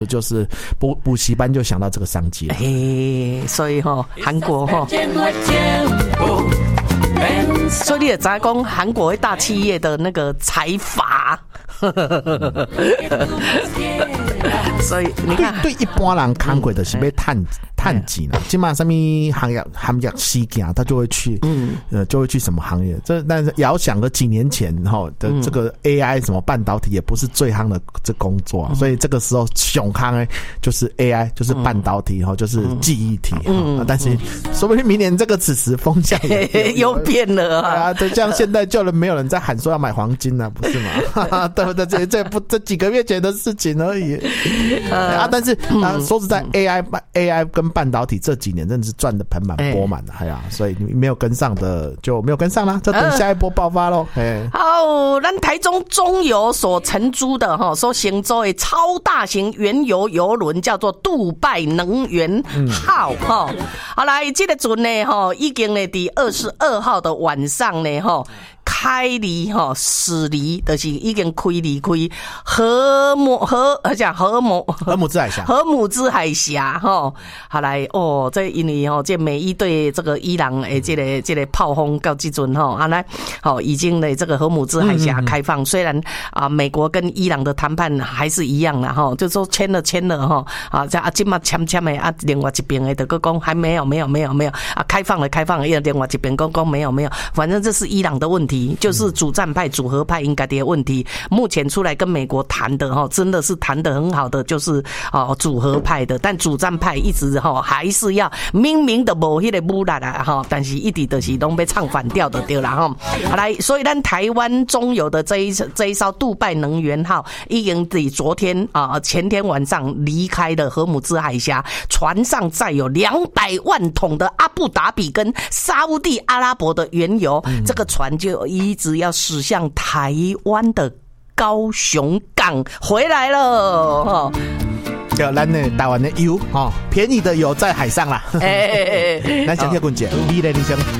就是补习班就想到这个商机了。 所以韩国所以你也知道讲韩国大企业的那个财阀所以你看对一般人看过的是要探钱啦，基本上什么行业事件他就会去就会去什么行业。但是遥想个几年前的这个 AI 什么半导体也不是最夯的这工作所以这个时候熊夯就是 AI 就是半导体就是记忆体但是说不定明年这个此时风向又变了啊，对，像现在就没有人在喊说要买黄金了，不是吗？对不对？这几个月前的事情而已但是说实在 AI 跟半导体这几年真的是赚得盆满钵满的，所以你没有跟上的就没有跟上啦，就等下一波爆发咯。 好，咱台中中油所承租的所承租的超大型原油邮轮叫做杜拜能源号好来，这个船呢已经呢第22号的晚上呢开离驶离，就是已经开离荷姆兹海峡好来这因为这美伊对这个伊朗的这个炮轰到这阵来已经的这个荷姆兹海峡开放，虽然美国跟伊朗的谈判还是一样啦就说签了这现在签的另外一边的就讲还没有开放了另外一边讲没有，反正这是伊朗的问题，就是主战派主和派应该的问题。目前出来跟美国谈的真的是谈得很好的，就是主和派的，但主战派一直还是要明明的没那个污染但是一直就是都被唱反调的对啦好来，所以咱台湾中油的这一艘杜拜能源号已经在昨天前天晚上离开了荷姆兹海峡，船上载有200万桶的阿布达比跟沙烏地阿拉伯的原油，这个船就一直要驶向台湾的高雄港回来了就咱的台湾的油便宜的油在海上啦咱先去滚姐，你的人生